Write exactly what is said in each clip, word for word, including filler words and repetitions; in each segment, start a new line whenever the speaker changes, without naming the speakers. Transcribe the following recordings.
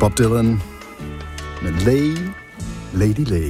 Bob Dylan med Lay, Lady Lay.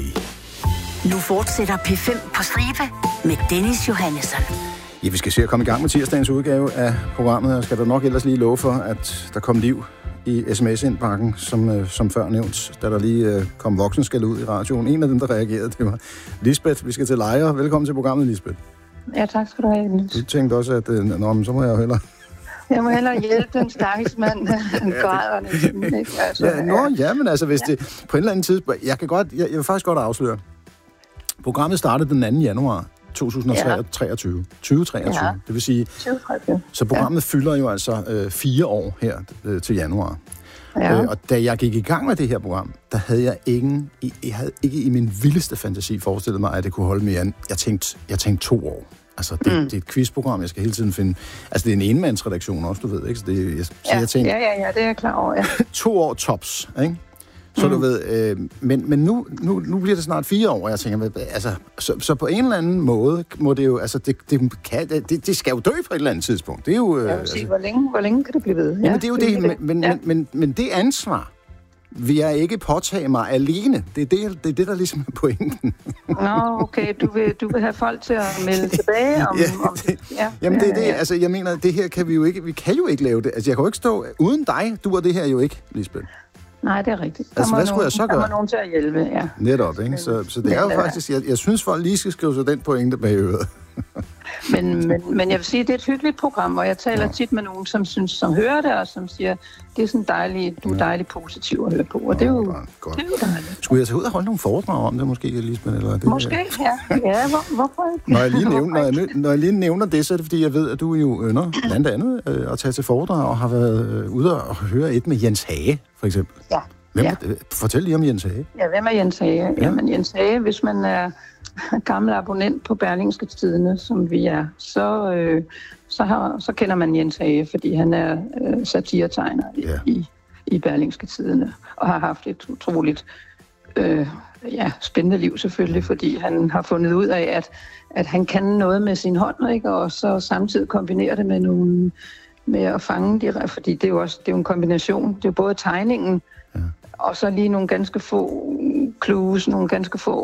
Nu fortsætter P fem på stribe med Dennis Johannesson.
Ja, vi skal se at komme i gang med tirsdagens udgave af programmet, og skal der nok ellers lige love for, at der kom liv i sms-indbakken, som, øh, som før nævnt, da der lige øh, kom voksenskæld ud i radioen. En af dem, der reagerede, det var Lisbeth. Vi skal til Lejre. Velkommen til programmet, Lisbeth.
Ja, tak skal du have, Niels.
Du tænkte også, at øh, nå, men så må jeg jo hellere...
Jeg må hellere hjælpe den stakkels mand, han græder næsten, ikke? Altså,
ja, nå, ja, men altså, hvis ja. det på en eller anden tidspunkt... Jeg kan godt, jeg, jeg vil faktisk godt afsløre. Programmet startede den anden januar to tusind og treogtyve. tyve treogtyve. Ja. Det vil sige... tyve treogtyve. Så programmet ja. fylder jo altså øh, fire år her øh, til januar. Ja. Øh, og da jeg gik i gang med det her program, der havde jeg ingen... Jeg havde ikke i min vildeste fantasi forestillet mig, at det kunne holde mere end... Jeg tænkte, jeg tænkte to år. Altså, det, mm. det er et quizprogram, jeg skal hele tiden finde... Altså, det er en enmandsredaktion også, du ved, ikke? Så, det, jeg, så
ja.
jeg tænkte...
Ja, ja, ja, det er jeg klar over, ja.
to år tops, ikke? Så mm. du ved... Øh, men men nu, nu, nu bliver det snart fire år, jeg tænker... Altså, så, så på en eller anden måde må det jo... Altså, det, det, kan, det, det skal jo dø på et eller andet tidspunkt. Det er jo... Øh,
jeg vil
altså,
sige, hvor længe, hvor længe kan det blive ved? Ja,
jamen, det er jo det, det, men, men, ja. men, men, men det ansvar... vil jeg ikke påtage mig alene. Det er det, det, er det der ligesom er pointen.
Nå, okay. Du vil, du vil have folk til at melde tilbage om...
ja,
om
det, ja, jamen, det er det. Altså, jeg mener, det her kan vi jo ikke... Vi kan jo ikke lave det. Altså, jeg kan jo ikke stå... Uden dig, du er det her jo ikke, Lisbeth.
Nej, det er rigtigt. Der
altså, hvad skulle
nogen,
jeg så gøre?
Der må nogen til at hjælpe, ja.
Netop, ikke? Så, så det er jo faktisk... Jeg, jeg synes, folk lige skal skrive sig den pointe bag øret.
men, men, men jeg vil sige, det er et hyggeligt program, og jeg taler ja. tit med nogen, som synes, som hører det, og som siger, det er sådan dejligt, du er dejligt positiv at høre på, og det er jo, det er jo dejligt.
Skulle jeg tage ud og holde nogle foredrag om det, måske, Lisbeth? Eller det,
måske, ja. Ja, hvor, hvorfor ikke?
Når jeg, lige nævner, når, jeg, når jeg lige nævner det, så er det, fordi jeg ved, at du jo ynder, blandt andet, øh, at tage til foredrag, og har været øh, ude og høre et med Jens Hage, for eksempel.
Ja.
Hvem,
ja.
Fortæl lige om Jens Hage.
Ja, hvem er Jens Hage? Ja. Jamen, Jens Hage, hvis man er gammel abonnent på Berlingske Tidende, som vi er, så, øh, så, har, så kender man Jens Hage, fordi han er øh, satiretegner ja. i, i Berlingske Tidende, og har haft et utroligt øh, ja, spændende liv selvfølgelig, fordi han har fundet ud af, at, at han kan noget med sin hånd, ikke? Og så samtidig kombinere det med nogle med at fange de, fordi det er jo også det er jo en kombination. Det er jo både tegningen, ja. og så lige nogle ganske få clues, nogle ganske få